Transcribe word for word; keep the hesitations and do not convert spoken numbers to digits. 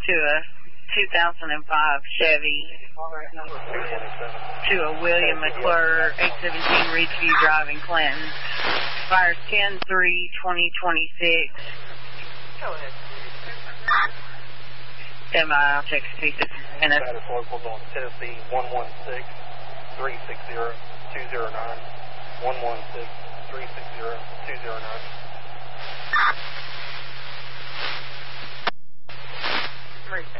to a two thousand five Chevy to a William McClure, eight seventeen Ridgeview Drive in Clinton. Fires ten three twenty twenty-six. Go ahead. Stand by, I'll check the pieces. And Status locals on Tennessee one one six, three six zero, two zero nine. one one six, three six zero, two zero nine.